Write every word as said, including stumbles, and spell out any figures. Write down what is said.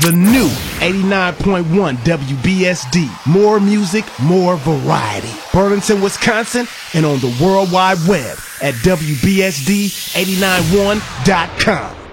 the new eighty-nine point one W B S D. More music, more variety. Burlington, Wisconsin, and on the World Wide Web at W B S D eight nine one dot com.